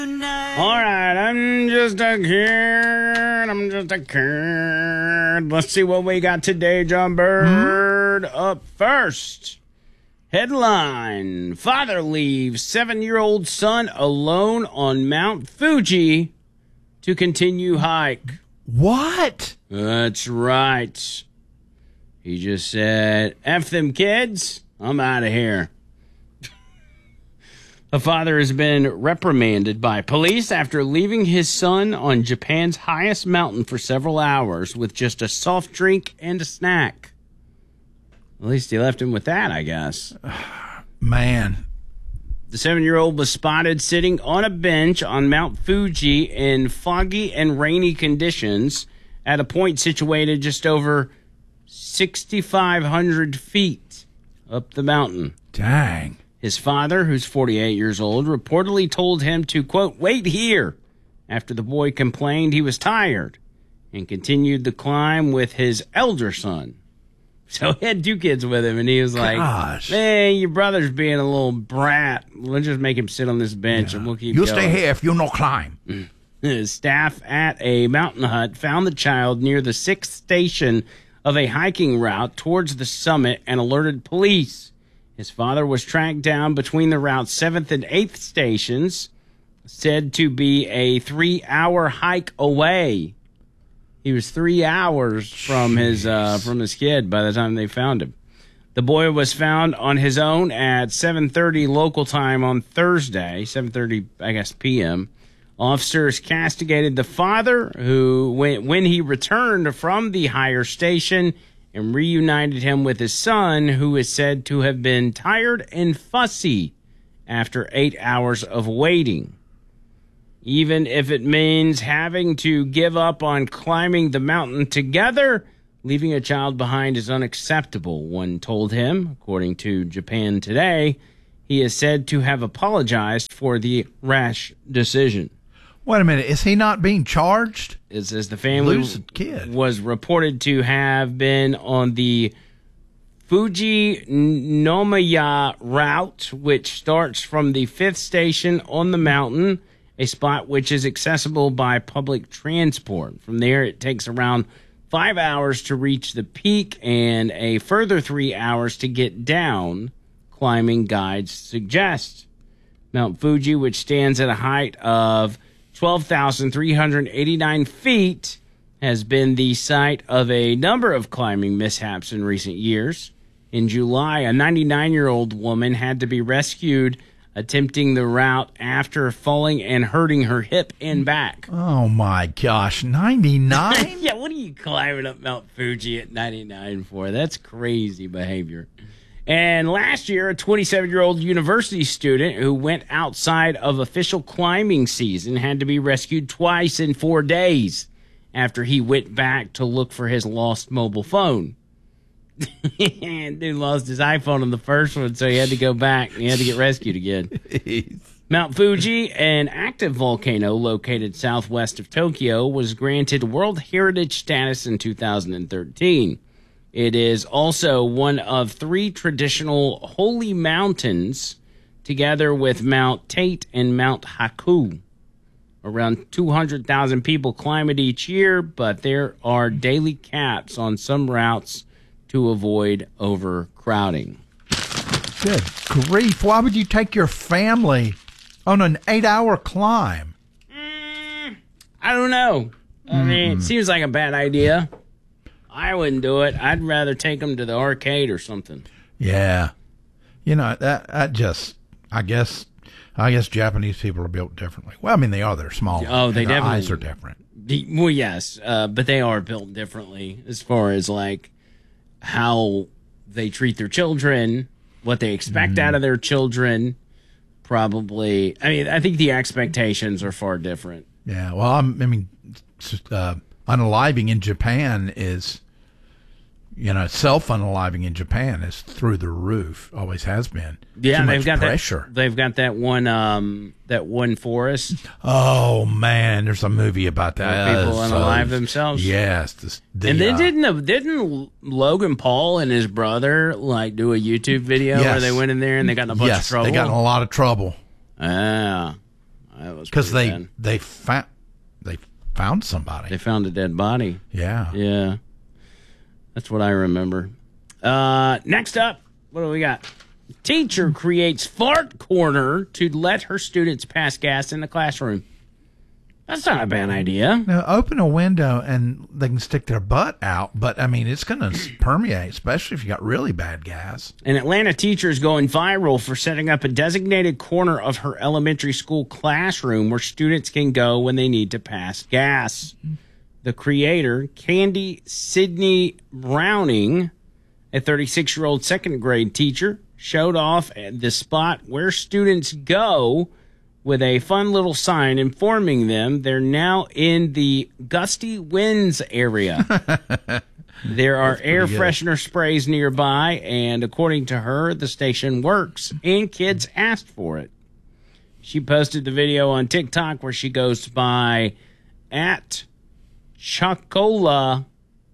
All right, I'm just a kid. Let's see what we got today, John Bird. Up first. Headline: Father leaves 7-year-old son alone on Mount Fuji to continue hike. What? That's right. He just said, F them kids, I'm out of here. The father has been reprimanded by police after leaving his son on Japan's highest mountain for several hours with just a soft drink and a snack. At least he left him with that, I guess. Man. The 7-year-old was spotted sitting on a bench on Mount Fuji in foggy and rainy conditions at a point situated just over 6,500 feet up the mountain. Dang. His father, who's 48 years old, reportedly told him to, quote, wait here, after the boy complained he was tired and continued the climb with his elder son. So he had 2 kids with him, and he was like, man, your brother's being a little brat. We'll just make him sit on this bench, and we'll keep you going. Stay here if you no climb. Staff at a mountain hut found the child near the 6th station of a hiking route towards the summit and alerted police. His father was tracked down between the route's 7th and 8th stations, said to be a 3-hour hike away. He was 3 hours from his kid by the time they found him. The boy was found on his own at 7:30 local time on Thursday, 7:30, I guess, p.m. Officers castigated the father, who, when he returned from the higher station, and reunited him with his son, who is said to have been tired and fussy after 8 hours of waiting. Even if it means having to give up on climbing the mountain together, leaving a child behind is unacceptable, one told him. According to Japan Today, he is said to have apologized for the rash decision. Wait a minute, is he not being charged? It says the family was reported to have been on the Fuji Nomiya route, which starts from the 5th station on the mountain, a spot which is accessible by public transport. From there, it takes around 5 hours to reach the peak and a further 3 hours to get down, climbing guides suggest. Mount Fuji, which stands at a height of 12,389 feet, has been the site of a number of climbing mishaps in recent years. In July, a 99-year-old woman had to be rescued attempting the route after falling and hurting her hip and back. Oh, my gosh, 99? Yeah, what are you climbing up Mount Fuji at 99 for? That's crazy behavior. And last year, a 27-year-old university student who went outside of official climbing season had to be rescued twice in 4 days after he went back to look for his lost mobile phone. Dude lost his iPhone on the first one, so he had to go back and he had to get rescued again. Mount Fuji, an active volcano located southwest of Tokyo, was granted World Heritage status in 2013. It is also one of 3 traditional holy mountains, together with Mount Tate and Mount Haku. Around 200,000 people climb it each year, but there are daily caps on some routes to avoid overcrowding. Good grief. Why would you take your family on an 8-hour climb? I don't know. I mean, it seems like a bad idea. I wouldn't do it. I'd rather take them to the arcade or something. Yeah. You know, that just, I guess Japanese people are built differently. Well, I mean, they are. They're small. Oh, they their definitely. eyes are different. Well, yes, but they are built differently as far as, like, how they treat their children, what they expect out of their children, probably. I mean, I think the expectations are far different. Yeah, well, unaliving in Japan is, self-unaliving in Japan is through the roof. Always has been. Yeah, they've got pressure. They've got that one forest. Oh man, there's a movie about that. People unalive themselves. Yes, and then didn't Logan Paul and his brother do a YouTube video where they went in there and they got in a bunch of trouble? They got in a lot of trouble. Yeah. that was because pretty bad. they found somebody. They found a dead body. Yeah. Yeah. That's what I remember. Next up, what do we got? Teacher creates fart corner to let her students pass gas in the classroom. That's not a bad idea. Now, open a window and they can stick their butt out, but I mean, it's going to permeate, especially if you got really bad gas. An Atlanta teacher is going viral for setting up a designated corner of her elementary school classroom where students can go when they need to pass gas. The creator, Candy Sydney Browning, a 36-year-old second grade teacher, showed off at the spot where students go with a fun little sign informing them they're now in the gusty winds area. There are air freshener sprays nearby, and according to her, the station works, and kids asked for it. She posted the video on TikTok where she goes by at Chocola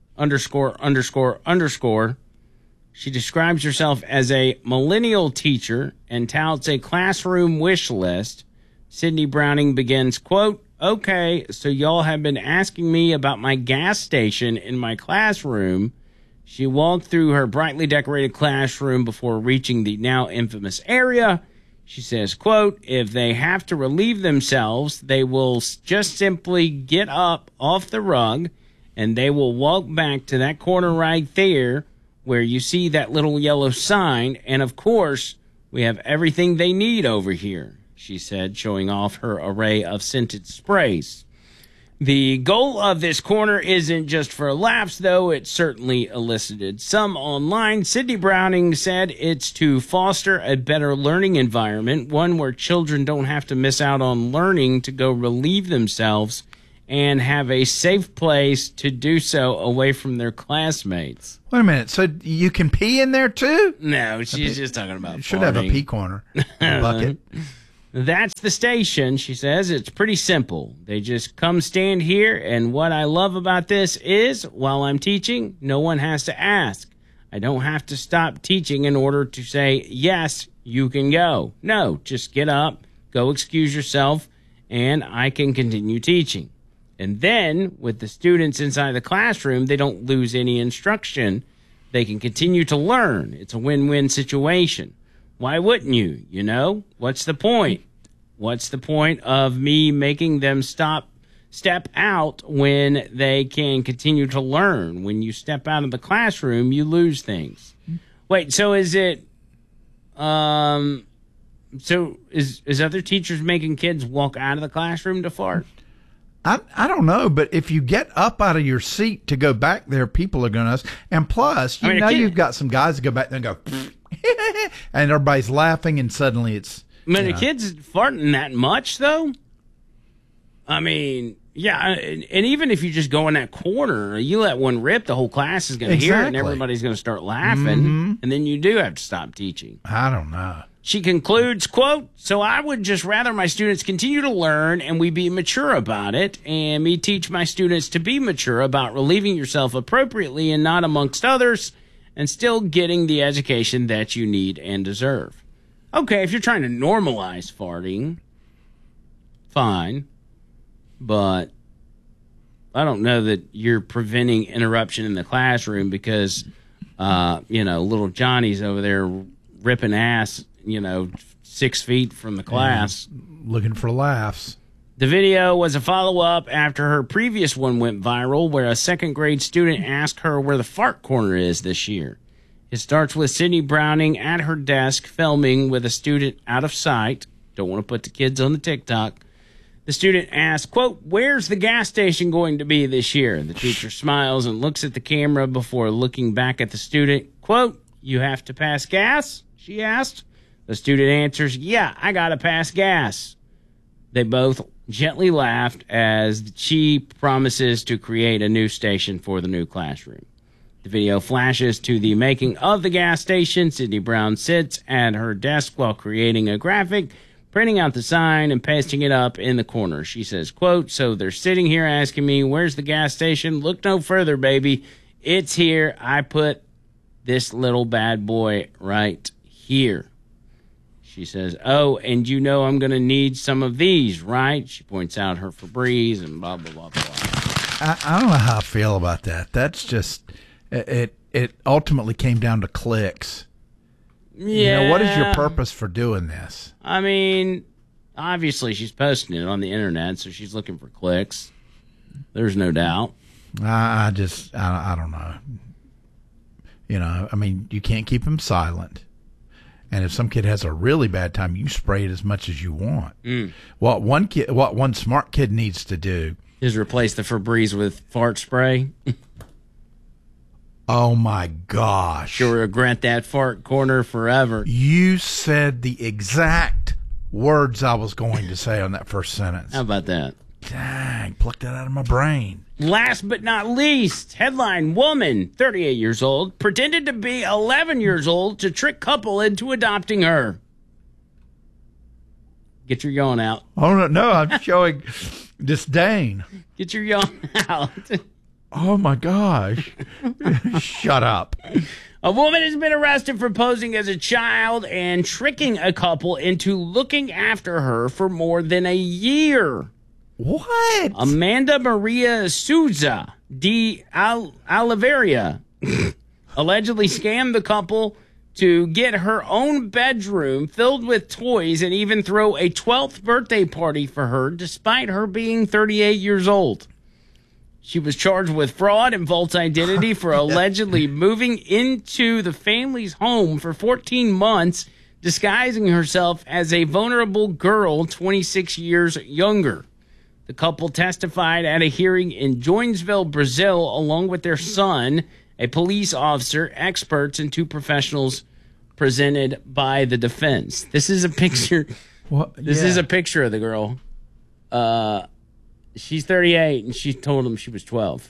____. She describes herself as a millennial teacher and touts a classroom wish list. Sydney Browning begins, quote, "Okay, so y'all have been asking me about my gas station in my classroom." She walked through her brightly decorated classroom before reaching the now infamous area. She says, quote, "If they have to relieve themselves, they will just simply get up off the rug and they will walk back to that corner right there where you see that little yellow sign. And of course, we have everything they need over here," she said, showing off her array of scented sprays. The goal of this corner isn't just for laughs, though it certainly elicited some online. Sydney Browning said it's to foster a better learning environment, one where children don't have to miss out on learning to go relieve themselves and have a safe place to do so away from their classmates. Wait a minute. So you can pee in there too? No, she's just talking about Should have a pee corner. A bucket. That's the station, she says. It's pretty simple. They just come stand here, and what I love about this is, while I'm teaching, no one has to ask. I don't have to stop teaching in order to say, yes, you can go. No, just get up, go excuse yourself, and I can continue teaching. And then, with the students inside the classroom, they don't lose any instruction. They can continue to learn. It's a win-win situation. Why wouldn't you? You know, what's the point? What's the point of me making them step out when they can continue to learn? When you step out of the classroom, you lose things. Wait, so is it, so is other teachers making kids walk out of the classroom to fart? I don't know, but if you get up out of your seat to go back there, people are going to. And plus, you've got some guys that go back there and go, and everybody's laughing, and suddenly it's. I mean, the kid's farting that much, though? I mean, yeah, and even if you just go in that corner, you let one rip, the whole class is going to hear it, and everybody's going to start laughing, and then you do have to stop teaching. I don't know. She concludes, quote, "So I would just rather my students continue to learn and we be mature about it, and me teach my students to be mature about relieving yourself appropriately and not amongst others, and still getting the education that you need and deserve." Okay, if you're trying to normalize farting, fine. But I don't know that you're preventing interruption in the classroom because, little Johnny's over there ripping ass, 6 feet from the class. Looking for laughs. The video was a follow-up after her previous one went viral, where a second grade student asked her where the fart corner is this year. It starts with Sydney Browning at her desk filming with a student out of sight. Don't want to put the kids on the TikTok. The student asks, quote, "Where's the gas station going to be this year?" The teacher smiles and looks at the camera before looking back at the student. Quote, "You have to pass gas?" she asked. The student answers, "Yeah, I got to pass gas." They both gently laughed as she promises to create a new station for the new classroom. The video flashes to the making of the gas station. Sydney Brown sits at her desk while creating a graphic, printing out the sign and pasting it up in the corner. She says, quote, "So they're sitting here asking me, where's the gas station? Look no further, baby. It's here. I put this little bad boy right here." She says, "Oh, and you know I'm going to need some of these, right?" She points out her Febreze and blah, blah, blah, blah. I don't know how I feel about that. That's just, it ultimately came down to clicks. Yeah. You know, what is your purpose for doing this? I mean, obviously she's posting it on the internet, so she's looking for clicks. There's no doubt. I don't know. You know, I mean, you can't keep them silent. And if some kid has a really bad time, you spray it as much as you want. What one smart kid needs to do is replace the Febreze with fart spray. Oh my gosh! She'll regret that fart corner forever. You said the exact words I was going to say on that first sentence. How about that? Dang, plucked that out of my brain. Last but not least, headline: woman, 38 years old, pretended to be 11 years old to trick couple into adopting her. Get your yawn out. Oh, no, I'm showing disdain. Get your yawn out. Oh, my gosh. Shut up. A woman has been arrested for posing as a child and tricking a couple into looking after her for more than a year. What? Amanda Maria Souza de Oliveira allegedly scammed the couple to get her own bedroom filled with toys and even throw a 12th birthday party for her, despite her being 38 years old. She was charged with fraud and false identity for allegedly moving into the family's home for 14 months, disguising herself as a vulnerable girl 26 years younger. The couple testified at a hearing in Joinesville, Brazil, along with their son, a police officer, experts, and two professionals presented by the defense. This is a picture. This is a picture of the girl. She's 38, and she told him she was 12.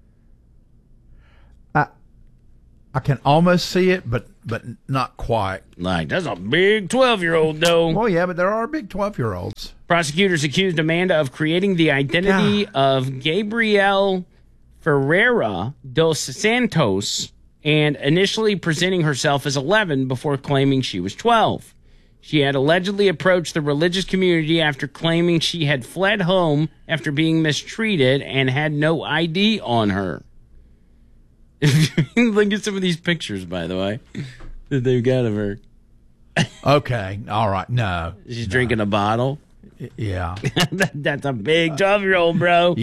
I can almost see it, but not quite. Like, that's a big 12-year-old, though. Well, yeah, but there are big 12-year-olds. Prosecutors accused Amanda of creating the identity of Gabrielle Ferreira dos Santos and initially presenting herself as 11 before claiming she was 12. She had allegedly approached the religious community after claiming she had fled home after being mistreated and had no ID on her. Look at some of these pictures, by the way, that they've got of her. Okay, all right, no. She's drinking a bottle. Yeah. That's a big 12-year-old, bro.